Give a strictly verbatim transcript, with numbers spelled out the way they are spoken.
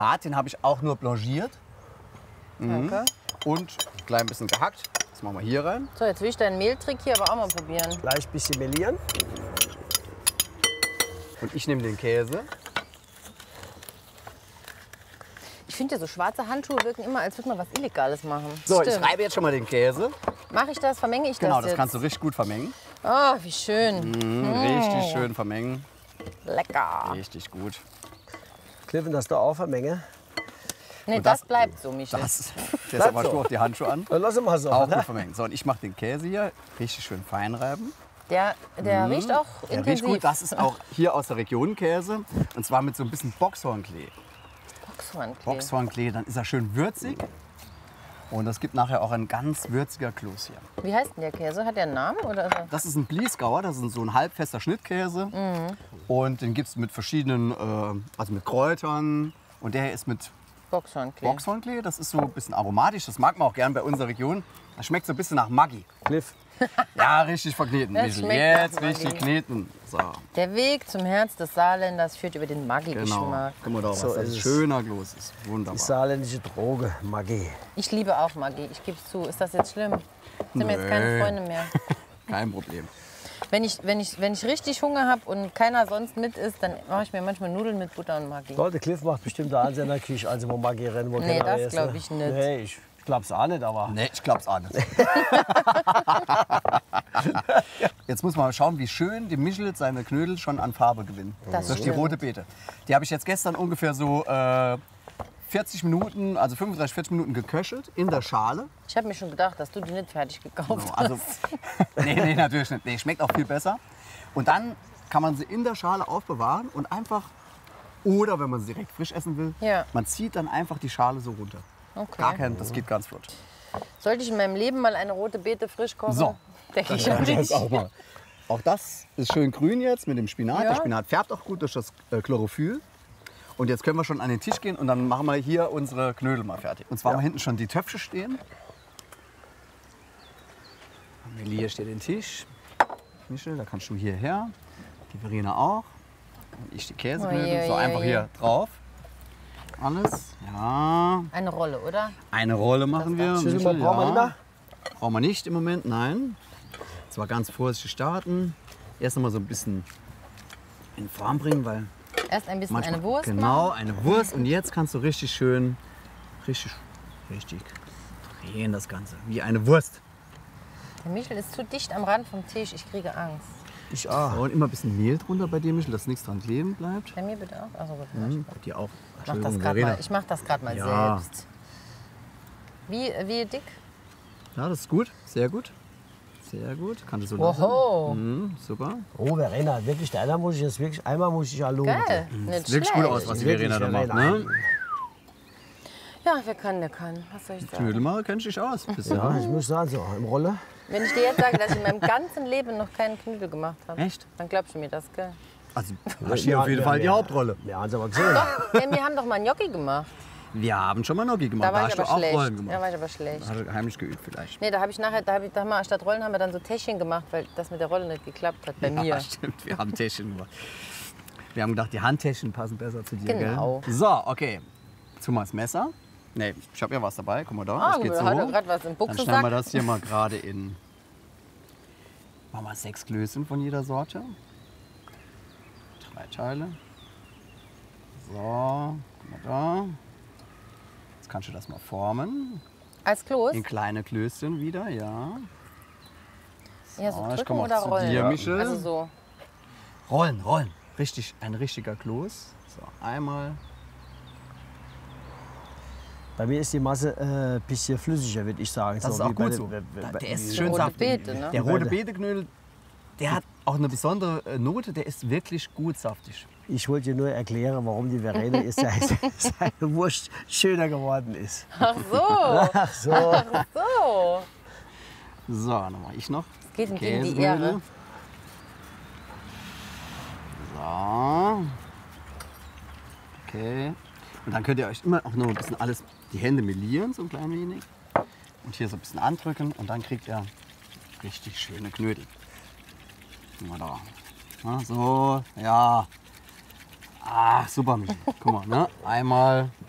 Den habe ich auch nur blanchiert. Mhm. Danke. Und ein klein bisschen gehackt. Das machen wir hier rein. So, jetzt will ich deinen Mehltrick hier aber auch mal probieren. Gleich ein bisschen melieren. Und ich nehme den Käse. Ich finde ja, so schwarze Handschuhe wirken immer, als würde man was Illegales machen. So, Stimmt. ich reibe jetzt schon mal den Käse. Mache ich das? Vermenge ich Genau, das das jetzt? kannst du richtig gut vermengen. Oh, wie schön. Mhm, richtig schön vermengen. Lecker. Richtig gut. Kliffen das da auf eine Menge. Nee, Und das, das- bleibt so, Michel. Das, deshalb machst so. du auch die Handschuhe an. Dann lass mal so. Auch ne? gut vermengen. So, und ich mache den Käse hier richtig schön fein reiben. Der, der riecht auch Der intensiv. riecht gut. Das ist auch hier aus der Region Käse. Und zwar mit so ein bisschen Boxhornklee. Boxhornklee. Boxhornklee, dann ist er schön würzig. Und das gibt nachher auch ein ganz würziger Kloß hier. Wie heißt denn der Käse? Hat der einen Namen? Oder ist er Das ist ein Bliesgauer, das ist so ein halbfester Schnittkäse. Mhm. Und den gibt es mit verschiedenen, äh, also mit Kräutern. Und der hier ist mit Boxhornklee? Boxhornklee. Das ist so ein bisschen aromatisch, das mag man auch gern bei unserer Region. Das schmeckt so ein bisschen nach Maggi. Cliff. Ja, richtig verkneten. Das Michel. schmeckt nach Jetzt richtig Maggi. kneten. So, Der Weg zum Herz des Saarländers führt über den Maggi-Geschmack. genau. Guck mal da, was So das ist es. schöner Kloß ist. Die Wunderbar. saarländische Droge, Maggi. Ich liebe auch Maggi, ich gebe es zu. Ist das jetzt schlimm? Sind wir jetzt keine Nee. Freunde mehr? Kein Problem. Wenn ich, wenn ich, wenn ich richtig Hunger habe und keiner sonst mit isst, dann mache ich mir manchmal Nudeln mit Butter und Maggi. Doch, der Cliff macht bestimmt da an seiner Küche, also wo Maggi rennen, wo Nee, keiner das weiß, glaub ne? ich nicht. Nee, ich glaub's auch nicht, aber... Nee, ich glaub's auch nicht. Jetzt muss man mal schauen, wie schön die Michel seine Knödel schon an Farbe gewinnen. Das Durch die stimmt. rote Beete. Die habe ich jetzt gestern ungefähr so äh, vierzig Minuten, also fünfunddreißig, vierzig Minuten geköchelt in der Schale. Ich habe mir schon gedacht, dass du die nicht fertig gekauft So, hast. also, nee, nee, natürlich nicht. Nee, schmeckt auch viel besser. Und dann kann man sie in der Schale aufbewahren und einfach, oder wenn man sie direkt frisch essen will, Ja. man zieht dann einfach die Schale so runter. Okay. Gar kein, das geht ganz flott. Sollte ich in meinem Leben mal eine rote Beete frisch kochen? So. Denke ich Ja, an dich. das auch mal. Auch das ist schön grün jetzt mit dem Spinat. Ja. Der Spinat färbt auch gut durch das äh, Chlorophyll. Und jetzt können wir schon an den Tisch gehen und dann machen wir hier unsere Knödel mal fertig. Und zwar haben wir hinten schon die Töpfe stehen. Amelie, hier steht den Tisch. Michel, da kannst du hierher. Die Verena auch. Und ich die Käseknödel. Oje, So oje, einfach oje. hier drauf. Alles. Ja. Eine Rolle, oder? Eine Rolle machen wir. Schüssel Michel, brauchen wir nicht mehr? Brauchen wir nicht im Moment, nein. Zwar ganz vorsichtig starten. Erst noch mal so ein bisschen in Form bringen, weil Erst ein bisschen manchmal, eine Wurst genau, machen. eine Wurst. Und jetzt kannst du richtig schön, richtig, richtig drehen das Ganze. Wie eine Wurst. Der Michel ist zu dicht am Rand vom Tisch, ich kriege Angst. Ich auch. Und immer ein bisschen Mehl drunter bei dir, Michel, dass nichts dran kleben bleibt. Bei mir bitte auch? Also gut, Mhm. Bei dir auch. ich mach das Entschuldigung, grad Verena. mal, ich mache das gerade mal Ja. selbst. Wie, wie dick? Ja, das ist gut. Sehr gut. Sehr gut. Kann das so Oho. lassen. Mhm, super. Oh, Verena, wirklich, da muss ich jetzt wirklich, einmal muss ich ja loben. Geil, nicht Sieht wirklich schlecht. gut aus, was die Wirklich, Verena da macht. Verena. Ne? Ja, wer kann, der kann. Was soll ich sagen? Knödelmacher kennst du dich aus. Bisschen, Ja, ne? ich muss sagen, so, im Rolle. Wenn ich dir jetzt sage, dass ich in meinem ganzen Leben noch keinen Knödel gemacht habe, Echt? dann glaubst du mir das, gell? Also, hast hier auf jeden Fall die Hauptrolle. Wir haben es aber gesehen. Ja, wir haben doch mal Gnocchi gemacht. Wir haben schon mal Gnocchi gemacht. Da war ich hast du aber auch schlecht. Rollen Da gemacht. war ich aber schlecht. Hast du heimlich geübt vielleicht. Nee, da habe ich nachher, da hab ich, da haben wir, statt Rollen haben wir dann so Täschchen gemacht, weil das mit der Rolle nicht geklappt hat bei mir. Ja, stimmt. Wir haben Täschchen gemacht. Wir haben gedacht, die Handtäschchen passen besser zu dir, Genau. gell? So, okay. Zu mal das Messer. Nee, ich habe ja was dabei. Guck mal da, Ah, das geht da so. hat er gerade was im Dann Buchsensack. schneiden wir das hier mal gerade in. Machen wir sechs Klößchen von jeder Sorte. Drei Teile. So, guck mal da. Jetzt kannst du das mal formen. Als Kloß? In kleine Klößchen wieder, ja. Ja, so So, ich drücken komm auch oder zu rollen? dir, Michel. Also so. Rollen, rollen. Richtig, ein richtiger Kloß. So, einmal. Bei mir ist die Masse ein äh, bisschen flüssiger, würde ich sagen. Das ist wie auch bei gut den- so. bei- bei- Der ist wie- schön rote saftig. Beete, ne? Der rote Beete. Beeteknödel, der hat auch eine besondere äh, Note. Der ist wirklich gut saftig. Ich wollte dir nur erklären, warum die Verena ist, seine Wurst schöner geworden ist. Ach so. Ach so. Ach so. So, dann mache ich noch. Es geht ihm gegen die Käseknödel. Ehre. So. Okay. Und dann könnt ihr euch immer auch noch ein bisschen alles, die Hände melieren, so ein klein wenig. Und hier so ein bisschen andrücken und dann kriegt ihr richtig schöne Knödel. Guck mal da. Na, so, ja. Ah, super, Michi. Guck mal, ne? Einmal